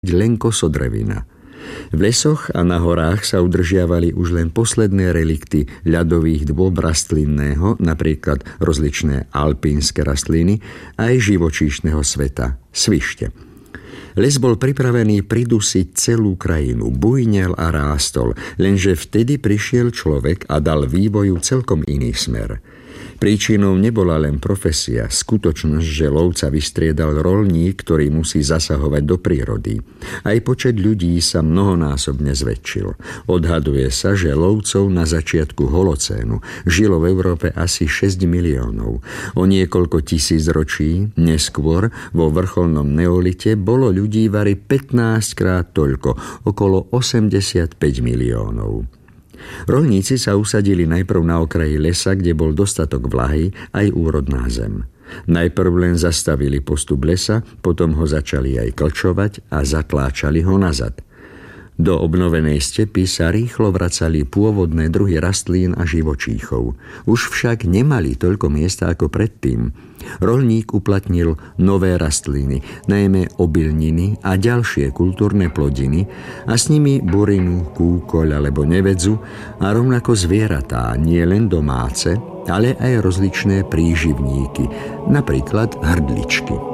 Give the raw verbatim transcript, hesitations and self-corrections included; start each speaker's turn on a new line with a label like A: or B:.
A: len kosodrevina. V lesoch a na horách sa udržiavali už len posledné relikty ľadových dôb rastlinného, napríklad rozličné alpínske rastliny, aj živočíšneho sveta, svište. Les bol pripravený pridusiť celú krajinu, bujnel a rástol, lenže vtedy prišiel človek a dal vývoju celkom iný smer. Príčinou nebola len profesia, skutočnosť, že lovca vystriedal roľník, ktorý musí zasahovať do prírody. Aj počet ľudí sa mnohonásobne zväčšil. Odhaduje sa, že lovcov na začiatku holocénu žilo v Európe asi šesť miliónov. O niekoľko tisíc ročí neskôr vo vrcholnom neolite bolo ľudí vari pätnásťkrát toľko, okolo osemdesiatpäť miliónov. Roľníci sa usadili najprv na okraji lesa, kde bol dostatok vlahy aj úrodná zem. Najprv len zastavili postup lesa, potom ho začali aj klčovať a zatláčali ho nazad. Do obnovenej stepy sa rýchlo vracali pôvodné druhy rastlín a živočíchov. Už však nemali toľko miesta ako predtým. Roľník uplatnil nové rastliny, najmä obilniny a ďalšie kultúrne plodiny a s nimi burinu, kúkoľ alebo nevedzu a rovnako zvieratá, nie len domáce, ale aj rozličné príživníky, napríklad hrdličky.